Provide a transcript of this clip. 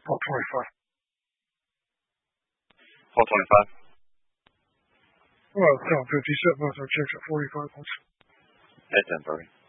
Fault 25. Fault 25. Well, it's down 57 left. Our checks at 45 points. Head 10, Brody.